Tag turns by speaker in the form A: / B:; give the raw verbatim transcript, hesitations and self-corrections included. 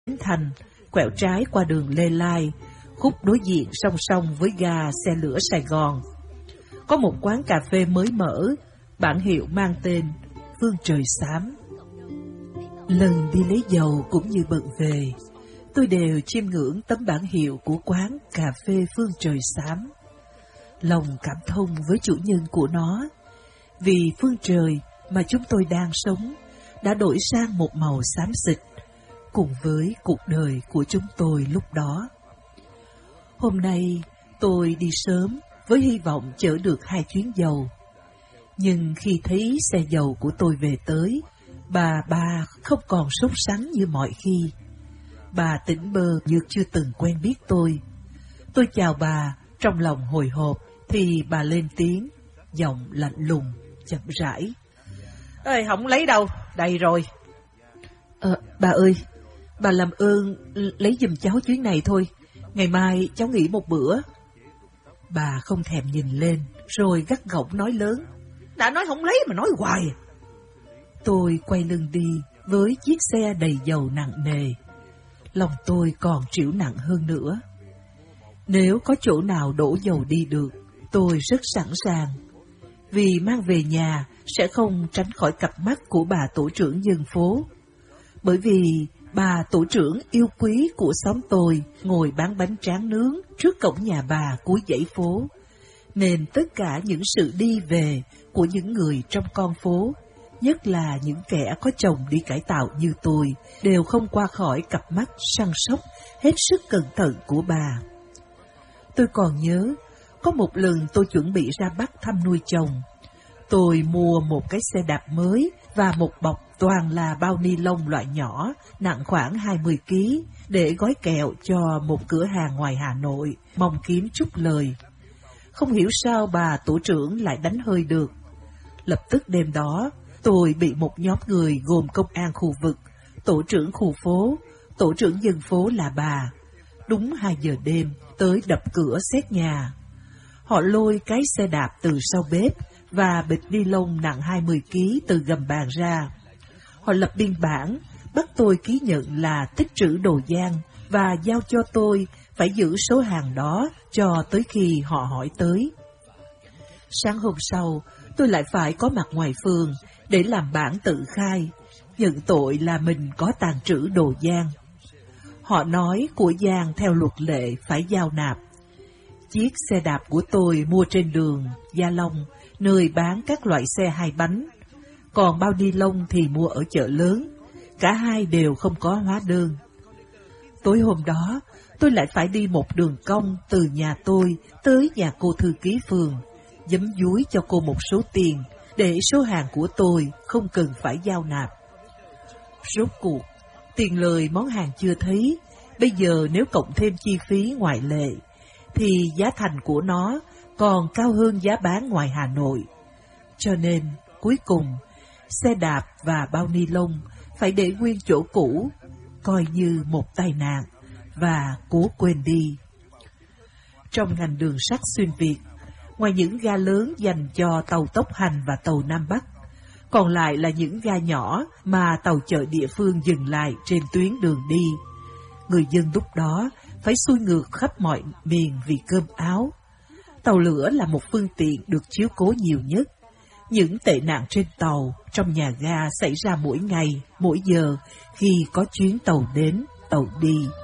A: Thành, quẹo trái qua đường Lê Lai, khúc đối diện song song với ga xe lửa Sài Gòn. Có một quán cà phê mới mở, bảng hiệu mang tên Phương Trời Xám. Lần đi lấy dầu cũng như bận về, tôi đều chiêm ngưỡng tấm bảng hiệu của quán cà phê Phương Trời Xám. Lòng cảm thông với chủ nhân của nó, vì phương trời mà chúng tôi đang sống đã đổi sang một màu xám xịt, cùng với cuộc đời của chúng tôi lúc đó. Hôm nay tôi đi sớm với hy vọng chở được hai chuyến dầu. Nhưng khi thấy xe dầu của tôi về tới, bà bà không còn sốt sắng như mọi khi. Bà tỉnh bơ như chưa từng quen biết tôi. Tôi chào bà, trong lòng hồi hộp, thì bà lên tiếng, giọng lạnh lùng, chậm rãi. Ê, không lấy đâu, đầy rồi. Ờ, bà ơi, bà làm ơn lấy giùm cháu chuyến này thôi, ngày mai cháu nghỉ một bữa. Bà không thèm nhìn lên, rồi gắt gỏng nói lớn. Đã nói không lấy mà nói hoài. Tôi quay lưng đi với chiếc xe đầy dầu nặng nề. Lòng tôi còn trĩu nặng hơn nữa. Nếu có chỗ nào đổ dầu đi được, tôi rất sẵn sàng. Vì mang về nhà sẽ không tránh khỏi cặp mắt của bà tổ trưởng dân phố. Bởi vì bà tổ trưởng yêu quý của xóm tôi ngồi bán bánh tráng nướng trước cổng nhà bà cuối dãy phố, nên tất cả những sự đi về của những người trong con phố, nhất là những kẻ có chồng đi cải tạo như tôi, đều không qua khỏi cặp mắt săn sóc hết sức cẩn thận của bà. Tôi còn nhớ, có một lần tôi chuẩn bị ra Bắc thăm nuôi chồng. Tôi mua một cái xe đạp mới và một bọc toàn là bao ni lông loại nhỏ, nặng khoảng hai mươi ki lô gam, để gói kẹo cho một cửa hàng ngoài Hà Nội, mong kiếm chút lời. Không hiểu sao bà tổ trưởng lại đánh hơi được. Lập tức đêm đó, tôi bị một nhóm người gồm công an khu vực, tổ trưởng khu phố, tổ trưởng dân phố là bà, đúng hai giờ đêm, tới đập cửa xét nhà. Họ lôi cái xe đạp từ sau bếp và bịch ni lông nặng hai mươi ki lô gam từ gầm bàn ra. Họ lập biên bản, bắt tôi ký nhận là tích trữ đồ giang và giao cho tôi phải giữ số hàng đó cho tới khi họ hỏi tới. Sáng hôm sau, tôi lại phải có mặt ngoài phường để làm bản tự khai, nhận tội là mình có tàng trữ đồ giang. Họ nói của giang theo luật lệ phải giao nạp. Chiếc xe đạp của tôi mua trên đường Gia Long, nơi bán các loại xe hai bánh. Còn bao ni lông thì mua ở chợ lớn, cả hai đều không có hóa đơn. Tối hôm đó, tôi lại phải đi một đường cong từ nhà tôi tới nhà cô thư ký phường, giấm dúi cho cô một số tiền, để số hàng của tôi không cần phải giao nạp. Rốt cuộc, tiền lời món hàng chưa thấy, bây giờ nếu cộng thêm chi phí ngoại lệ, thì giá thành của nó còn cao hơn giá bán ngoài Hà Nội. Cho nên, cuối cùng, xe đạp và bao ni lông phải để nguyên chỗ cũ, coi như một tai nạn, và cố quên đi. Trong ngành đường sắt xuyên Việt, ngoài những ga lớn dành cho tàu tốc hành và tàu Nam Bắc, còn lại là những ga nhỏ mà tàu chợ địa phương dừng lại trên tuyến đường đi. Người dân lúc đó phải xuôi ngược khắp mọi miền vì cơm áo. Tàu lửa là một phương tiện được chiếu cố nhiều nhất. Những tệ nạn trên tàu, trong nhà ga xảy ra mỗi ngày, mỗi giờ khi có chuyến tàu đến, tàu đi.